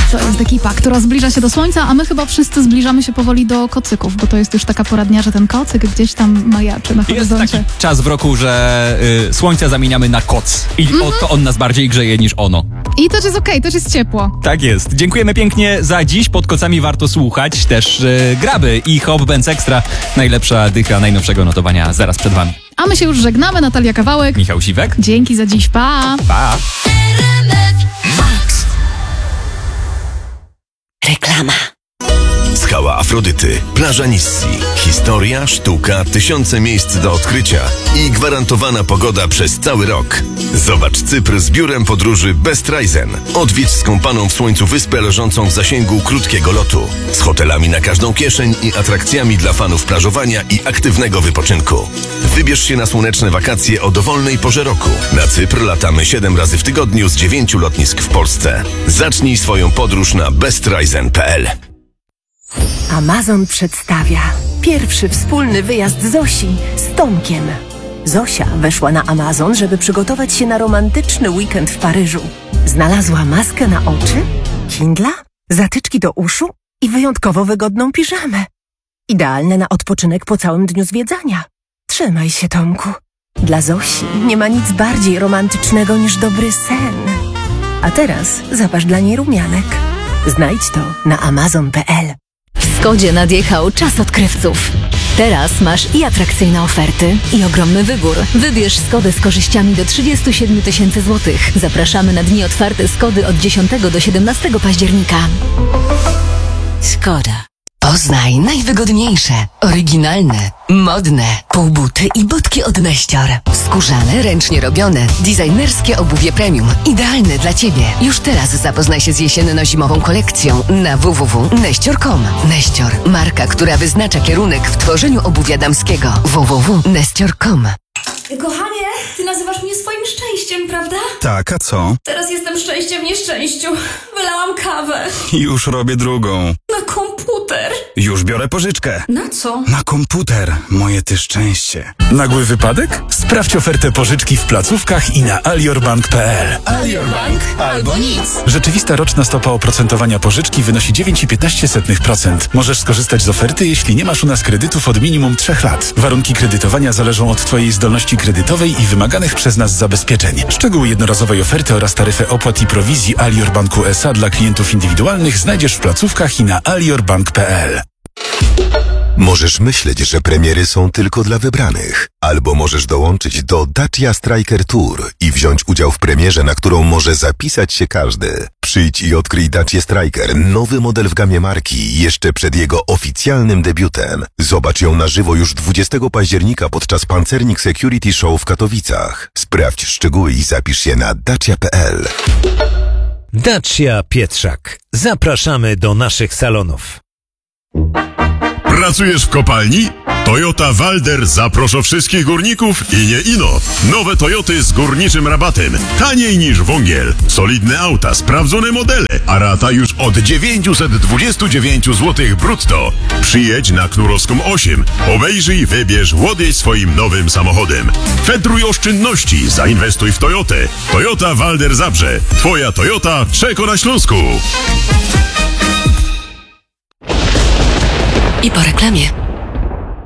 To jest ekipa, która zbliża się do słońca, a my chyba wszyscy zbliżamy się powoli do kocyków, bo to jest już taka pora dnia, że ten kocyk gdzieś tam majaczy na horyzoncie. Jest taki czas w roku, że słońce zamieniamy na koc i to on nas bardziej grzeje niż ono. I też jest okej, też jest ciepło. Tak jest. Dziękujemy pięknie za dziś. Pod kocami warto słuchać też Graby i Hop Benz Extra. Najlepsza dycha najnowszego notowania zaraz przed wami. A my się już żegnamy. Natalia Kawałek. Michał Siwek. Dzięki za dziś. Pa! Pa! Reklama. Skała Afrodyty, plaża Nissi. Historia, sztuka, tysiące miejsc do odkrycia i gwarantowana pogoda przez cały rok. Zobacz Cypr z biurem podróży Best Reisen. Odwiedź skąpaną w słońcu wyspę leżącą w zasięgu krótkiego lotu. Z hotelami na każdą kieszeń i atrakcjami dla fanów plażowania i aktywnego wypoczynku. Wybierz się na słoneczne wakacje o dowolnej porze roku. Na Cypr latamy 7 razy w tygodniu z 9 lotnisk w Polsce. Zacznij swoją podróż na bestreisen.pl. Amazon przedstawia pierwszy wspólny wyjazd Zosi z Tomkiem. Zosia weszła na Amazon, żeby przygotować się na romantyczny weekend w Paryżu. Znalazła maskę na oczy, Kindla, zatyczki do uszu i wyjątkowo wygodną piżamę. Idealne na odpoczynek po całym dniu zwiedzania. Trzymaj się, Tomku. Dla Zosi nie ma nic bardziej romantycznego niż dobry sen. A teraz zapasz dla niej rumianek. Znajdź to na amazon.pl. W Skodzie nadjechał czas odkrywców. Teraz masz i atrakcyjne oferty, i ogromny wybór. Wybierz Skodę z korzyściami do 37 000 złotych. Zapraszamy na dni otwarte Skody od 10 do 17 października. Skoda. Poznaj najwygodniejsze, oryginalne, modne półbuty i budki od Neścior. Skórzane, ręcznie robione, designerskie obuwie premium. Idealne dla Ciebie. Już teraz zapoznaj się z jesienno-zimową kolekcją na www.neścior.com. Neścior. Marka, która wyznacza kierunek w tworzeniu obuwia damskiego. www.neścior.com. Kochanie, ty nazywasz mnie swoim szczęściem, prawda? Tak, a co? Teraz jestem szczęście w nieszczęściu. Wylałam kawę. Już robię drugą. Na komputer. Już biorę pożyczkę. Na co? Na komputer, moje ty szczęście. Nagły wypadek? Sprawdź ofertę pożyczki w placówkach i na aliorbank.pl. Aliorbank albo nic. Rzeczywista roczna stopa oprocentowania pożyczki wynosi 9,15%. Możesz skorzystać z oferty, jeśli nie masz u nas kredytów od minimum 3 lat. Warunki kredytowania zależą od Twojej zdolności kredytowej i wymaganych przez nas zabezpieczeń. Szczegóły jednorazowej oferty oraz taryfę opłat i prowizji Alior Banku S.A. dla klientów indywidualnych znajdziesz w placówkach i na aliorbank.pl. Możesz myśleć, że premiery są tylko dla wybranych. Albo możesz dołączyć do Dacia Striker Tour i wziąć udział w premierze, na którą może zapisać się każdy. Przyjdź i odkryj Dacia Striker, nowy model w gamie marki, jeszcze przed jego oficjalnym debiutem. Zobacz ją na żywo już 20 października podczas Pancernik Security Show w Katowicach. Sprawdź szczegóły i zapisz się na dacia.pl. Dacia Pietrzak. Zapraszamy do naszych salonów. Pracujesz w kopalni? Toyota Walder zaprasza wszystkich górników i nie ino. Nowe Toyoty z górniczym rabatem. Taniej niż wągiel. Solidne auta, sprawdzone modele, a rata już od 929 zł brutto. Przyjedź na Knurowską 8. Obejrzyj, wybierz, odjedź swoim nowym samochodem. Fedruj oszczędności, zainwestuj w Toyotę. Toyota Walder Zabrze. Twoja Toyota czeka na Śląsku. I po reklamie.